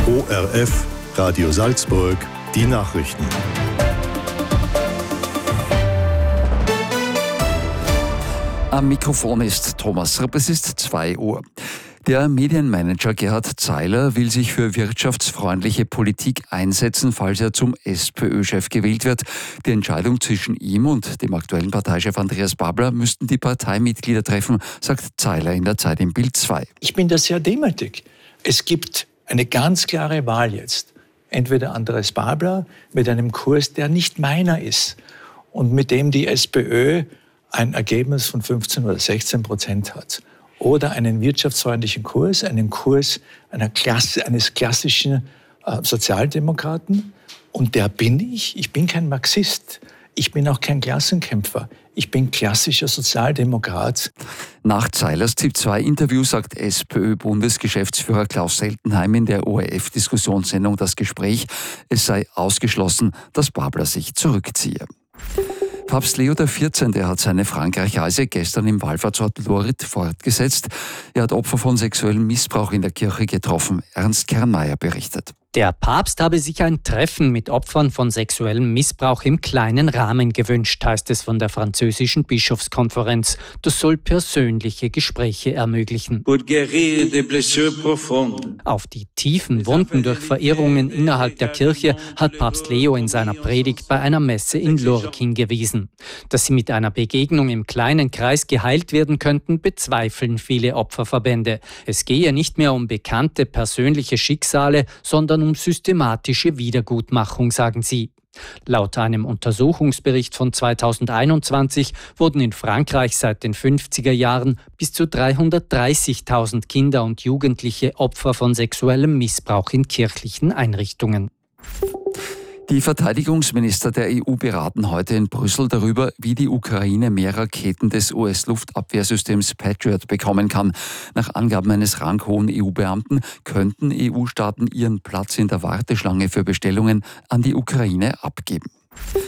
ORF Radio Salzburg, die Nachrichten. Am Mikrofon ist Thomas Ripp, es ist 2 Uhr. Der Medienmanager Gerhard Zeiler will sich für wirtschaftsfreundliche Politik einsetzen, falls er zum SPÖ-Chef gewählt wird. Die Entscheidung zwischen ihm und dem aktuellen Parteichef Andreas Babler müssten die Parteimitglieder treffen, sagt Zeiler in der Zeit im Bild 2. Ich bin da sehr demütig. Es gibt eine ganz klare Wahl jetzt. Entweder Andreas Babler mit einem Kurs, der nicht meiner ist und mit dem die SPÖ ein Ergebnis von 15 oder 16% hat. Oder einen wirtschaftsfreundlichen Kurs, einen Kurs eines klassischen Sozialdemokraten. Und der bin ich. Ich bin kein Marxist. Ich bin auch kein Klassenkämpfer. Ich bin klassischer Sozialdemokrat. Nach Zeilers ZIP-2-Interview sagt SPÖ-Bundesgeschäftsführer Klaus Seltenheim in der ORF-Diskussionssendung Das Gespräch, es sei ausgeschlossen, dass Babler sich zurückziehe. Papst Leo XIV. Hat seine Frankreich-Reise gestern im Wallfahrtsort Lourdes fortgesetzt. Er hat Opfer von sexuellem Missbrauch in der Kirche getroffen. Ernst Kernmeier berichtet. Der Papst habe sich ein Treffen mit Opfern von sexuellem Missbrauch im kleinen Rahmen gewünscht, heißt es von der französischen Bischofskonferenz. Das soll persönliche Gespräche ermöglichen. Auf die tiefen Wunden durch Verirrungen innerhalb der Kirche hat Papst Leo in seiner Predigt bei einer Messe in Lourdes hingewiesen. Dass sie mit einer Begegnung im kleinen Kreis geheilt werden könnten, bezweifeln viele Opferverbände. Es gehe nicht mehr um bekannte persönliche Schicksale, sondern um systematische Wiedergutmachung, sagen sie. Laut einem Untersuchungsbericht von 2021 wurden in Frankreich seit den 50er Jahren bis zu 330.000 Kinder und Jugendliche Opfer von sexuellem Missbrauch in kirchlichen Einrichtungen. Die Verteidigungsminister der EU beraten heute in Brüssel darüber, wie die Ukraine mehr Raketen des US-Luftabwehrsystems Patriot bekommen kann. Nach Angaben eines ranghohen EU-Beamten könnten EU-Staaten ihren Platz in der Warteschlange für Bestellungen an die Ukraine abgeben.